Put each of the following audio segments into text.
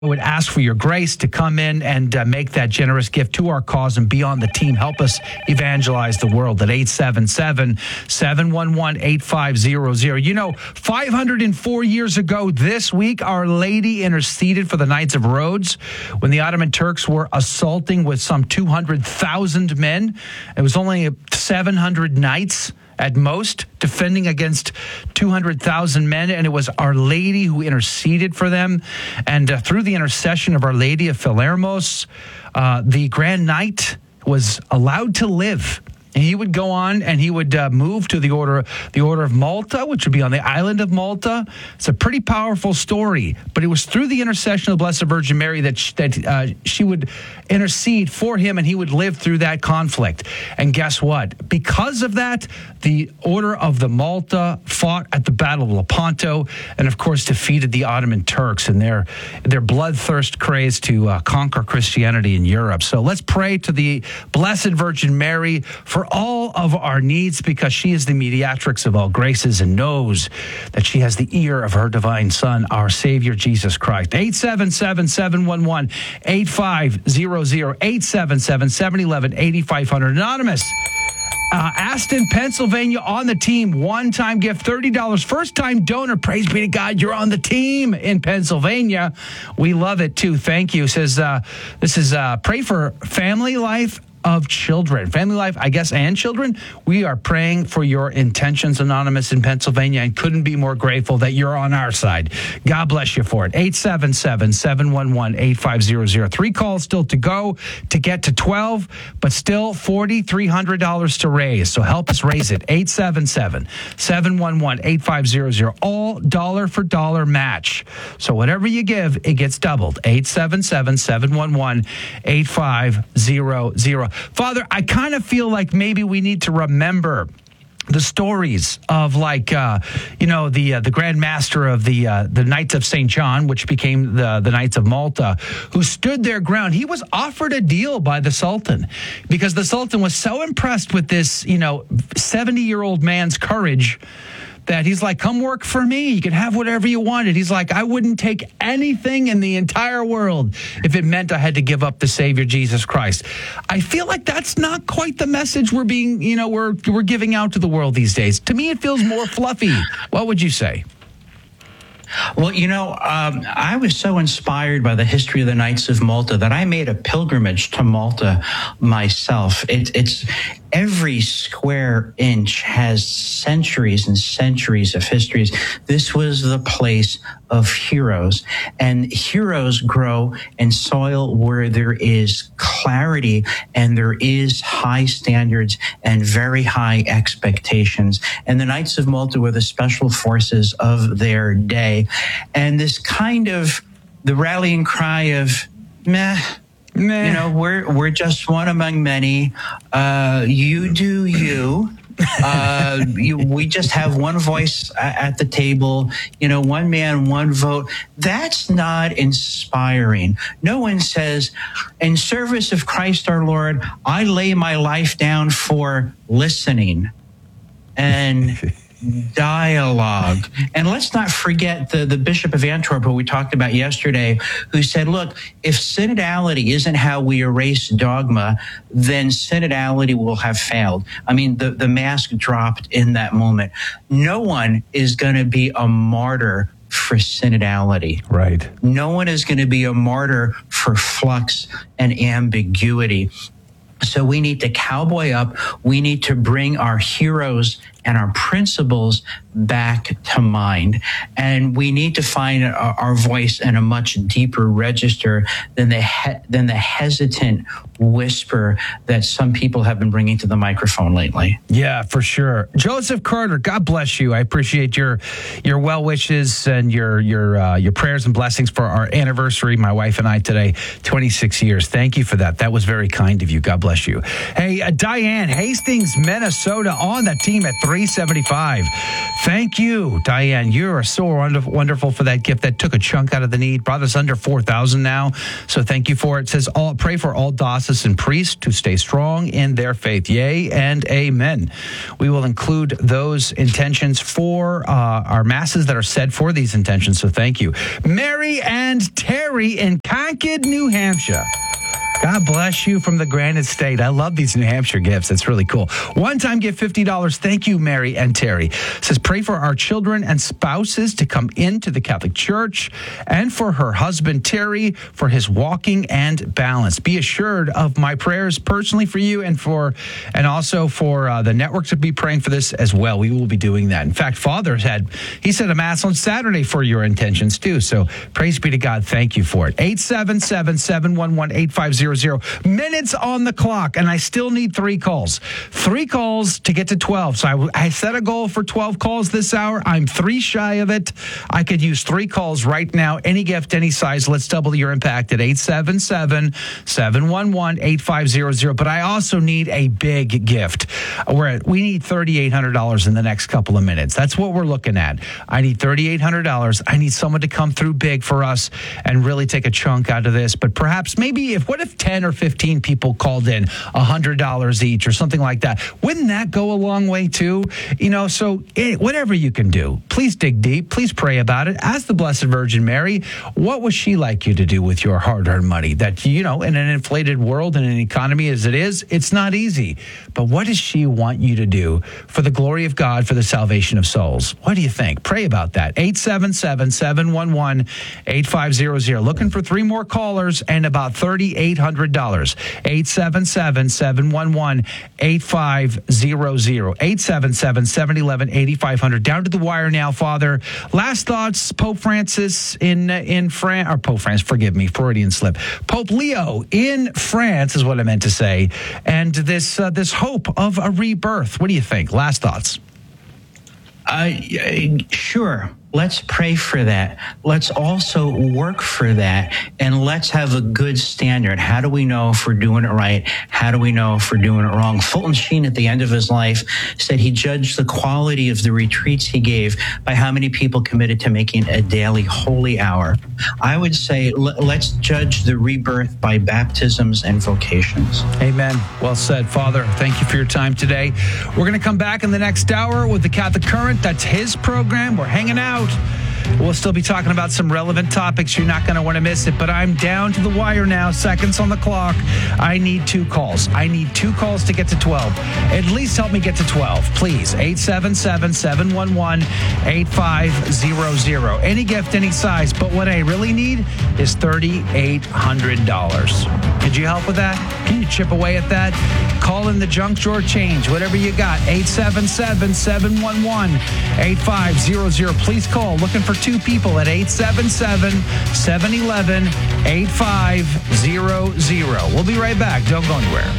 I would ask for your grace to come in and make that generous gift to our cause and be on the team. Help us evangelize the world at 877-711-8500. You know, 504 years ago this week, Our Lady interceded for the Knights of Rhodes when the Ottoman Turks were assaulting with some 200,000 men. It was only 700 knights at most, defending against 200,000 men. And it was Our Lady who interceded for them. And through the intercession of Our Lady of Palermos, the Grand Knight was allowed to live. And he would go on and he would move to the Order of Malta, which would be on the island of Malta. It's a pretty powerful story, but it was through the intercession of the Blessed Virgin Mary that she would intercede for him, and he would live through that conflict. And guess what? Because of that, the Order of the Malta fought at the Battle of Lepanto, and of course defeated the Ottoman Turks and their bloodthirst craze to conquer Christianity in Europe. So let's pray to the Blessed Virgin Mary for all of our needs, because she is the mediatrix of all graces and knows that she has the ear of her divine Son, our Savior, Jesus Christ. 877-711-8500, 877-711-8500. Anonymous, Aston, Pennsylvania, on the team. One-time gift, $30. First-time donor. Praise be to God, you're on the team in Pennsylvania. We love it, too. Thank you. Says, this is pray for family life of children. Family life, I guess, and children. We are praying for your intentions, Anonymous, in Pennsylvania, and couldn't be more grateful that you're on our side. God bless you for it. 877-711-8500. 3 calls still to go to get to 12, but still $4,300 to raise. So help us raise it. 877-711-8500. All dollar for dollar match. So whatever you give, it gets doubled. 877-711-8500. Father, I kind of feel like maybe we need to remember the stories of, like, the Grand Master of the Knights of St. John, which became the Knights of Malta, who stood their ground. He was offered a deal by the Sultan because the Sultan was so impressed with this, 70-year-old man's courage that he's like, come work for me. You can have whatever you wanted. He's like, I wouldn't take anything in the entire world if it meant I had to give up the Savior, Jesus Christ. I feel like that's not quite the message we're giving out to the world these days. To me, it feels more fluffy. What would you say? Well, I was so inspired by the history of the Knights of Malta that I made a pilgrimage to Malta myself. It's every square inch has centuries and centuries of histories. This was the place of heroes, and heroes grow in soil where there is clarity and there is high standards and very high expectations. And the Knights of Malta were the special forces of their day. And this kind of the rallying cry of meh. We're just one among many. You do you. We just have one voice at the table, one man, one vote. That's not inspiring. No one says, in service of Christ our Lord, I lay my life down for listening and dialogue. And let's not forget the Bishop of Antwerp, who we talked about yesterday, who said, look, if synodality isn't how we erase dogma, then synodality will have failed. I mean, the mask dropped in that moment. No one is going to be a martyr for synodality. Right. No one is going to be a martyr for flux and ambiguity. So we need to cowboy up. We need to bring our heroes and our principles back to mind. And we need to find our voice in a much deeper register than the hesitant whisper that some people have been bringing to the microphone lately. Yeah, for sure. Joseph Carter, God bless you. I appreciate your well wishes and your prayers and blessings for our anniversary, my wife and I today, 26 years. Thank you for that. That was very kind of you. God bless you. Hey, Diane, Hastings, Minnesota, on the team at 3. $375. Thank you, Diane. You are so wonderful for that gift that took a chunk out of the need, brought us under 4,000 now. So thank you for it. It says, pray for all diocesan priests to stay strong in their faith. Yea and amen. We will include those intentions for our masses that are said for these intentions. So thank you. Mary and Terry in Concord, New Hampshire. God bless you from the Granite State. I love these New Hampshire gifts. It's really cool. One-time gift, $50. Thank you, Mary and Terry. It says, pray for our children and spouses to come into the Catholic Church, and for her husband, Terry, for his walking and balance. Be assured of my prayers personally for you and also for the network to be praying for this as well. We will be doing that. In fact, Father said a Mass on Saturday for your intentions too. So praise be to God. Thank you for it. 877-711-8500. Minutes on the clock, and I still need 3 calls. 3 calls to get to 12. So I set a goal for 12 calls this hour. I'm 3 shy of it. I could use 3 calls right now. Any gift, any size. Let's double your impact at 877-711-8500. But I also need a big gift. We need $3,800 in the next couple of minutes. That's what we're looking at. I need $3,800. I need someone to come through big for us and really take a chunk out of this. But perhaps what if 10 or 15 people called in $100 each or something like that? Wouldn't that go a long way too? So whatever you can do, please dig deep. Please pray about it. Ask the Blessed Virgin Mary, what would she like you to do with your hard-earned money? That, in an inflated world and an economy as it is, it's not easy. But what does she want you to do for the glory of God, for the salvation of souls? What do you think? Pray about that. 877-711-8500. Looking for 3 more callers and about $3,800. 877-711-8500. 877-711-8500. Down to the wire now, Father. Last thoughts, Pope Francis in France, or Pope France, forgive me, Freudian slip. Pope Leo in France is what I meant to say. And this hope of a rebirth. What do you think? Last thoughts. Sure. Let's pray for that. Let's also work for that. And let's have a good standard. How do we know if we're doing it right? How do we know if we're doing it wrong? Fulton Sheen, at the end of his life, said he judged the quality of the retreats he gave by how many people committed to making a daily holy hour. I would say let's judge the rebirth by baptisms and vocations. Amen. Well said, Father. Thank you for your time today. We're going to come back in the next hour with the Catholic Current. That's his program. We're hanging out. We'll still be talking about some relevant topics. You're not going to want to miss it, but I'm down to the wire now. Seconds on the clock. I need 2 calls. I need 2 calls to get to 12. At least help me get to 12, please. 877-711-8500. Any gift, any size, but what I really need is $3,800. Could you help with that? Can you chip away at that? Call in the junk drawer change, whatever you got. 877-711-8500. Please call. Looking for 2 people at 877-711-8500. We'll be right back. Don't go anywhere.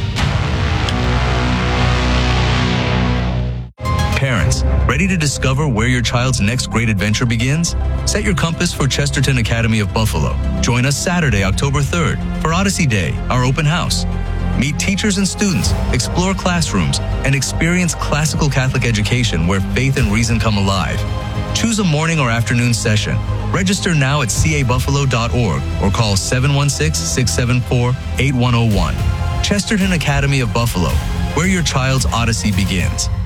Parents, ready to discover where your child's next great adventure begins? Set your compass for Chesterton Academy of Buffalo. Join us Saturday, October 3rd for Odyssey Day, our open house. Meet teachers and students, explore classrooms, and experience classical Catholic education where faith and reason come alive. Choose a morning or afternoon session. Register now at cabuffalo.org or call 716-674-8101. Chesterton Academy of Buffalo, where your child's odyssey begins.